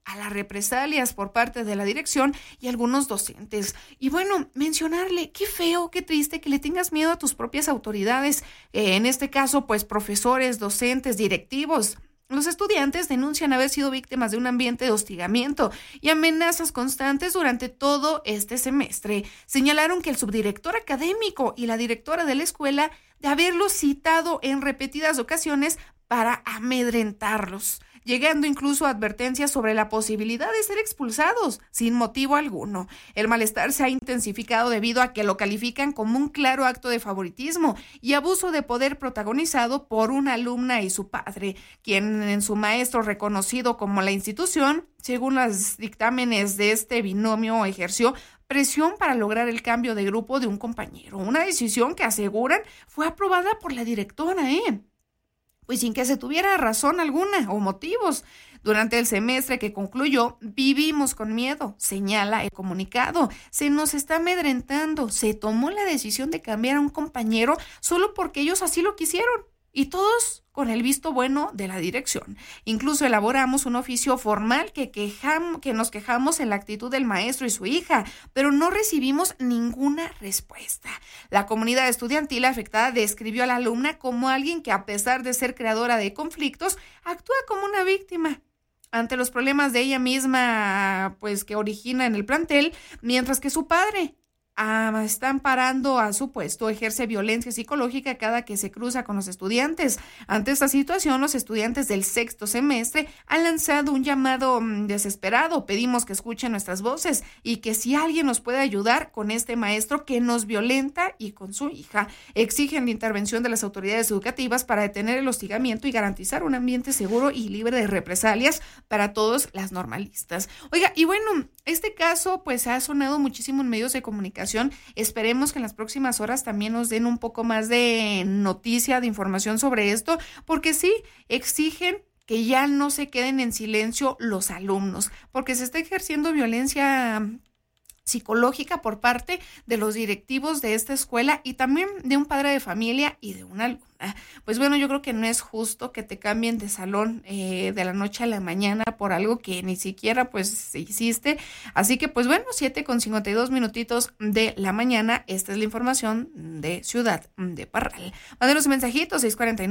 a las represalias por parte de la dirección y algunos docentes. Y bueno, mencionarle, qué feo, qué triste que le tengas miedo a tus propias autoridades, en este caso, pues profesores, docentes, directivos. Los estudiantes denuncian haber sido víctimas de un ambiente de hostigamiento y amenazas constantes durante todo este semestre. Señalaron que el subdirector académico y la directora de la escuela de haberlos citado en repetidas ocasiones para amedrentarlos, llegando incluso a advertencias sobre la posibilidad de ser expulsados sin motivo alguno. El malestar se ha intensificado debido a que lo califican como un claro acto de favoritismo y abuso de poder protagonizado por una alumna y su padre, quien en su maestro reconocido como la institución, según los dictámenes de este binomio, ejerció presión para lograr el cambio de grupo de un compañero, una decisión que aseguran fue aprobada por la directora, pues sin que se tuviera razón alguna o motivos. Durante el semestre que concluyó, vivimos con miedo, señala el comunicado. Se nos está amedrentando, se tomó la decisión de cambiar a un compañero solo porque ellos así lo quisieron. Y todos con el visto bueno de la dirección. Incluso elaboramos un oficio formal que nos quejamos en la actitud del maestro y su hija, pero no recibimos ninguna respuesta. La comunidad estudiantil afectada describió a la alumna como alguien que, a pesar de ser creadora de conflictos, actúa como una víctima ante los problemas de ella misma, pues que origina en el plantel, mientras que su padre está amparando a su puesto, ejerce violencia psicológica cada que se cruza con los estudiantes. Ante esta situación, los estudiantes del sexto semestre han lanzado un llamado desesperado. Pedimos que escuchen nuestras voces y que si alguien nos puede ayudar con este maestro que nos violenta y con su hija. Exigen la intervención de las autoridades educativas para detener el hostigamiento y garantizar un ambiente seguro y libre de represalias para todos las normalistas. Oiga, y bueno, este caso pues ha sonado muchísimo en medios de comunicación. Esperemos que en las próximas horas también nos den un poco más de noticia, de información sobre esto, porque sí, exigen que ya no se queden en silencio los alumnos, porque se está ejerciendo violencia psicológica por parte de los directivos de esta escuela y también de un padre de familia y de una alumna. Pues bueno, yo creo que no es justo que te cambien de salón de la noche a la mañana por algo que ni siquiera pues hiciste. Así que pues bueno, 7:52 de la mañana. Esta es la información de Ciudad de Parral. Mándenos un mensajito,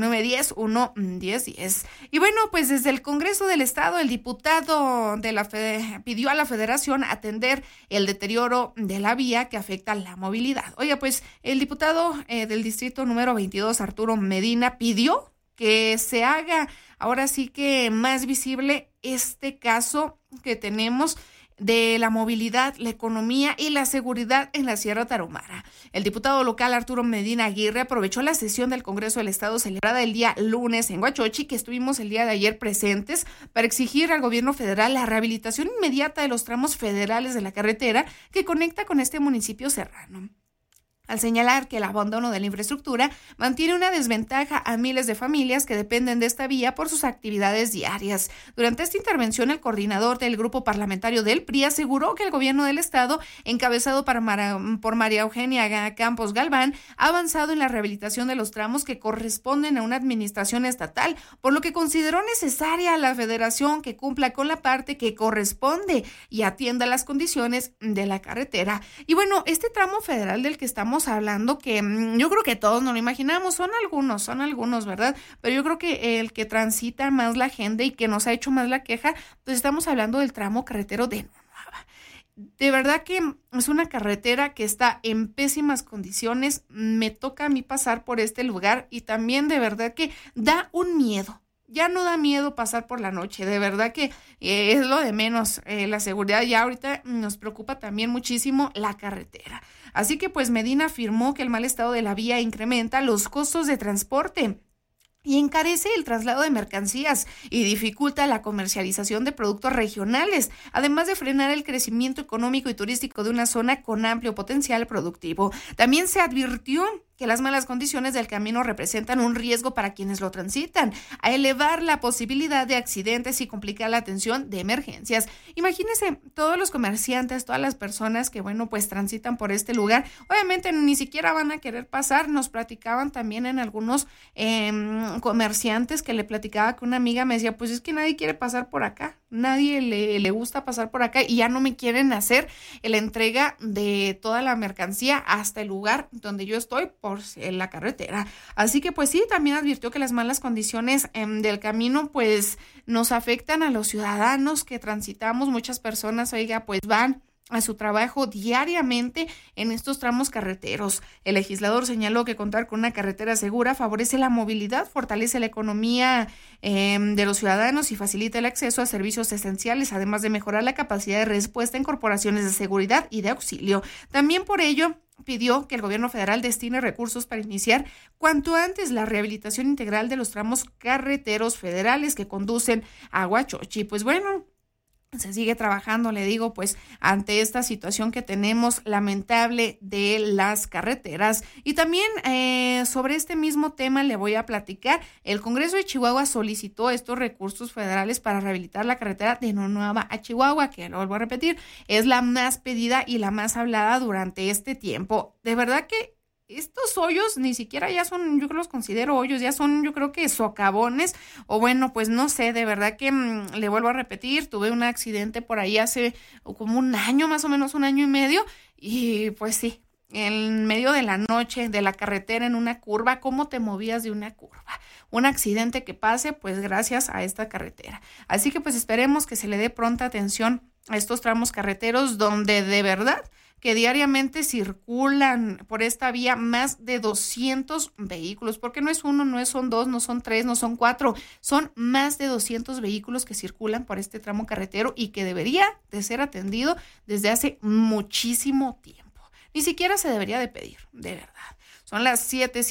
649-10-1-10-10. Y bueno, pues desde el Congreso del Estado, el diputado pidió a la Federación atender el deterioro de la vía que afecta la movilidad. Oiga, pues el diputado del distrito número 22, Arturo Medina, pidió que se haga ahora sí que más visible este caso que tenemos de la movilidad, la economía y la seguridad en la Sierra Tarahumara. El diputado local Arturo Medina Aguirre aprovechó la sesión del Congreso del Estado celebrada el día lunes en Huachochi, que estuvimos el día de ayer presentes, para exigir al gobierno federal la rehabilitación inmediata de los tramos federales de la carretera que conecta con este municipio serrano, al señalar que el abandono de la infraestructura mantiene una desventaja a miles de familias que dependen de esta vía por sus actividades diarias. Durante esta intervención, el coordinador del grupo parlamentario del PRI aseguró que el gobierno del estado, encabezado por María Eugenia Campos Galván, ha avanzado en la rehabilitación de los tramos que corresponden a una administración estatal, por lo que consideró necesaria a la federación que cumpla con la parte que corresponde y atienda las condiciones de la carretera. Y bueno, este tramo federal del que estamos hablando, que yo creo que todos no lo imaginamos, son algunos, ¿verdad? Pero yo creo que el que transita más la gente y que nos ha hecho más la queja, pues estamos hablando del tramo carretero de Nueva. De verdad que es una carretera que está en pésimas condiciones. Me toca a mí pasar por este lugar y también de verdad que da un miedo. Ya no da miedo pasar por la noche, de verdad que es lo de menos, la seguridad. Ya ahorita nos preocupa también muchísimo la carretera. Así que pues Medina afirmó que el mal estado de la vía incrementa los costos de transporte y encarece el traslado de mercancías y dificulta la comercialización de productos regionales, además de frenar el crecimiento económico y turístico de una zona con amplio potencial productivo. También se advirtió que las malas condiciones del camino representan un riesgo para quienes lo transitan, a elevar la posibilidad de accidentes y complicar la atención de emergencias. Imagínense todos los comerciantes, todas las personas que, bueno, pues transitan por este lugar, obviamente ni siquiera van a querer pasar. Nos platicaban también en algunos comerciantes que le platicaba que una amiga me decía, pues es que nadie quiere pasar por acá, nadie le gusta pasar por acá y ya no me quieren hacer la entrega de toda la mercancía hasta el lugar donde yo estoy por la carretera. Así que pues sí, también advirtió que las malas condiciones del camino pues nos afectan a los ciudadanos que transitamos. Muchas personas, oiga, pues van a su trabajo diariamente en estos tramos carreteros. El legislador señaló que contar con una carretera segura favorece la movilidad, fortalece la economía de los ciudadanos y facilita el acceso a servicios esenciales, además de mejorar la capacidad de respuesta en corporaciones de seguridad y de auxilio. También por ello pidió que el gobierno federal destine recursos para iniciar cuanto antes la rehabilitación integral de los tramos carreteros federales que conducen a Huachochi. Pues bueno, se sigue trabajando, le digo, pues ante esta situación que tenemos lamentable de las carreteras. Y también sobre este mismo tema le voy a platicar. El Congreso de Chihuahua solicitó estos recursos federales para rehabilitar la carretera de Nonuava a Chihuahua, que lo vuelvo a repetir, es la más pedida y la más hablada durante este tiempo. De verdad que estos hoyos ni siquiera ya son, yo los considero hoyos, ya son, yo creo que socavones, o bueno, pues no sé, de verdad que le vuelvo a repetir, tuve un accidente por ahí hace como un año, más o menos un año y medio, y pues sí, en medio de la noche, de la carretera, en una curva, ¿cómo te movías de una curva? Un accidente que pase, pues gracias a esta carretera. Así que pues esperemos que se le dé pronta atención a estos tramos carreteros donde de verdad que diariamente circulan por esta vía más de 200 vehículos, porque no es uno, no son dos, no son tres, no son cuatro, son más de 200 vehículos que circulan por este tramo carretero y que debería de ser atendido desde hace muchísimo tiempo. Ni siquiera se debería de pedir, de verdad. Son las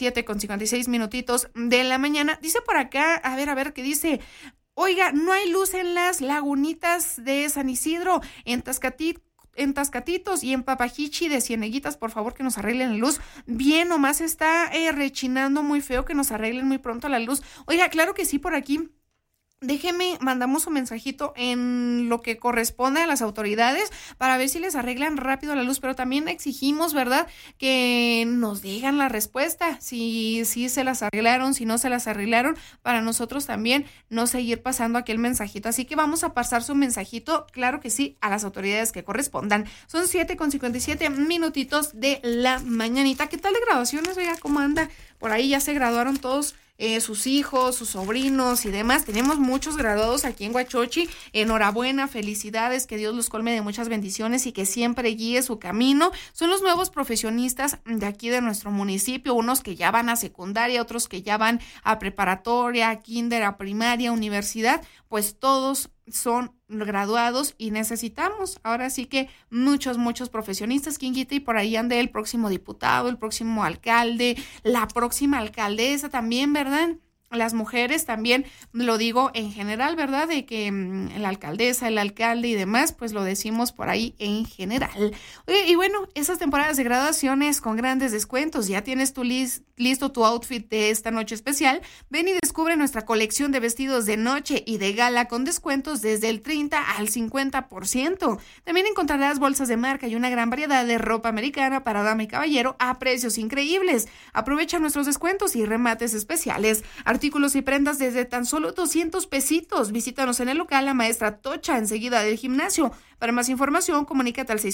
7:56 minutitos de la mañana. Dice por acá, a ver, ¿qué dice? Oiga, no hay luz en las lagunitas de San Isidro, en Tascatitos y en Papajichi de Cieneguitas, por favor que nos arreglen la luz. Bien, nomás está rechinando muy feo, que nos arreglen muy pronto la luz. Oiga, claro que sí, por aquí. Déjeme, mandamos un mensajito en lo que corresponde a las autoridades para ver si les arreglan rápido la luz, pero también exigimos, ¿verdad?, que nos digan la respuesta, si se las arreglaron, si no se las arreglaron, para nosotros también no seguir pasando aquel mensajito. Así que vamos a pasar su mensajito, claro que sí, a las autoridades que correspondan. Son 7:57 minutitos de la mañanita. ¿Qué tal de graduaciones? Oiga, ¿cómo anda? Por ahí ya se graduaron todos sus hijos, sus sobrinos y demás. Tenemos muchos graduados aquí en Huachochi. Enhorabuena, felicidades, que Dios los colme de muchas bendiciones y que siempre guíe su camino. Son los nuevos profesionistas de aquí de nuestro municipio, unos que ya van a secundaria, otros que ya van a preparatoria, a kinder, a primaria, universidad, pues todos son graduados y necesitamos ahora sí que muchos profesionistas, quien quita y por ahí ande el próximo diputado, el próximo alcalde, la próxima alcaldesa también, ¿verdad? Las mujeres también, lo digo en general, ¿verdad? De que la alcaldesa, el alcalde y demás, pues lo decimos por ahí en general. Oye, y bueno, esas temporadas de graduaciones con grandes descuentos, ya tienes listo tu outfit de esta noche especial. Ven y descubre nuestra colección de vestidos de noche y de gala con descuentos desde el 30 al 50%. También encontrarás bolsas de marca y una gran variedad de ropa americana para dama y caballero a precios increíbles. Aprovecha nuestros descuentos y remates especiales. Artículos y prendas desde tan solo 200 pesitos. Visítanos en el local La Maestra Tocha, enseguida del gimnasio. Para más información, comunícate al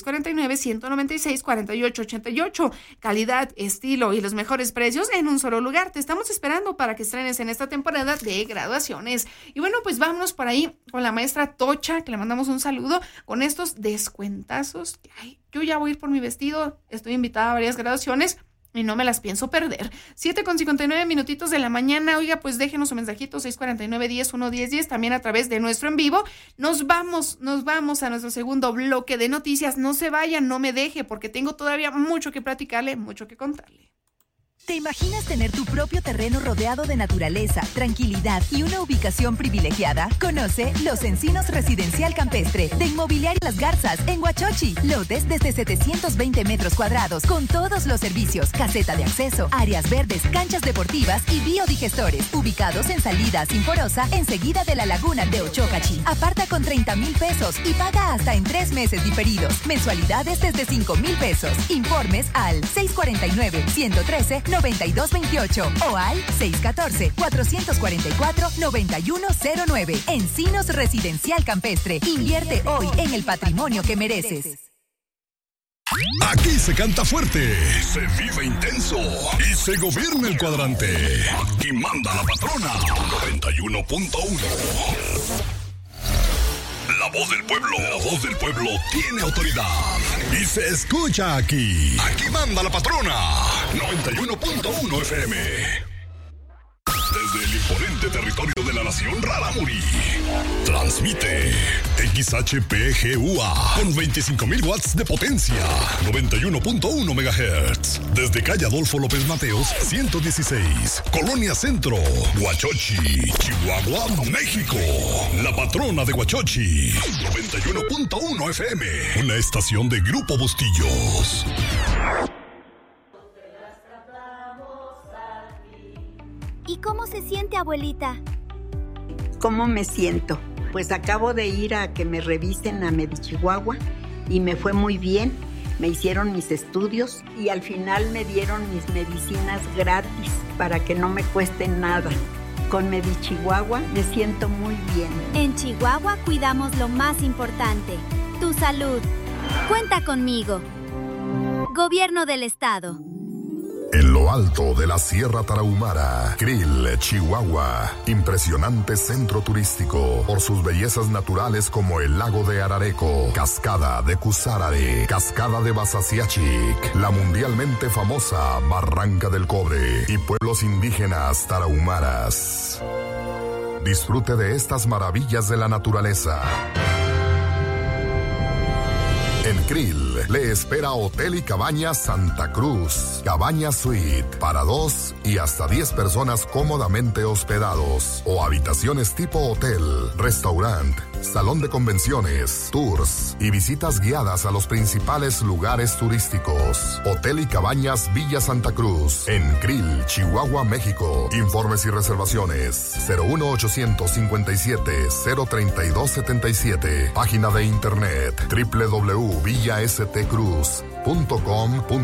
649-196-4888. Calidad, estilo y los mejores precios en un solo lugar. Te estamos esperando para que estrenes en esta temporada de graduaciones. Y bueno, pues vámonos por ahí con La Maestra Tocha, que le mandamos un saludo con estos descuentazos. Ay, yo ya voy a ir por mi vestido. Estoy invitada a varias graduaciones y no me las pienso perder. 7:59 minutitos de la mañana. Oiga, pues déjenos un mensajito, 649-10-110-10, también a través de nuestro en vivo. Nos vamos a nuestro segundo bloque de noticias. No se vayan, no me deje, porque tengo todavía mucho que platicarle, mucho que contarle. ¿Te imaginas tener tu propio terreno rodeado de naturaleza, tranquilidad y una ubicación privilegiada? Conoce Los Encinos Residencial Campestre de Inmobiliaria Las Garzas en Huachochi. Lotes desde 720 metros cuadrados con todos los servicios, caseta de acceso, áreas verdes, canchas deportivas y biodigestores. Ubicados en Salida Sinforosa, enseguida de la laguna de Ochocachi. Aparta con 30,000 pesos y paga hasta en 3 meses diferidos. Mensualidades desde 5,000 pesos. Informes al 649-113-9228 o al 614-444-9109. Encinos Residencial Campestre. Invierte hoy en el patrimonio que mereces. Aquí se canta fuerte, se vive intenso y se gobierna el cuadrante. Aquí manda la patrona. 91.1. La voz del pueblo. La voz del pueblo tiene autoridad. Y se escucha aquí. Aquí manda la patrona. 91.1 FM. Desde el imponente territorio de la nación Rarámuri. Transmite XHPGUA con 25,000 watts de potencia. 91.1 MHz. Desde calle Adolfo López Mateos, 116. Colonia Centro, Huachochi, Chihuahua, México. La patrona de Huachochi. 91.1 FM. Una estación de Grupo Bustillos. ¿Y cómo se siente, abuelita? ¿Cómo me siento? Pues acabo de ir a que me revisen a Medichihuahua y me fue muy bien. Me hicieron mis estudios y al final me dieron mis medicinas gratis para que no me cueste nada. Con Medichihuahua me siento muy bien. En Chihuahua cuidamos lo más importante, tu salud. Cuenta conmigo. Gobierno del Estado. En lo alto de la Sierra Tarahumara, Krill, Chihuahua. Impresionante centro turístico por sus bellezas naturales como el lago de Arareco, cascada de Cusárare, cascada de Basasiachic, la mundialmente famosa Barranca del Cobre y pueblos indígenas tarahumaras. Disfrute de estas maravillas de la naturaleza. En Krill le espera Hotel y Cabañas Santa Cruz. Cabaña Suite para 2 y hasta 10 personas cómodamente hospedados. O habitaciones tipo hotel, restaurante, salón de convenciones, tours y visitas guiadas a los principales lugares turísticos. Hotel y Cabañas Villa Santa Cruz. En Krill, Chihuahua, México. Informes y reservaciones 01857-03277. Página de internet www.villastcruz.com.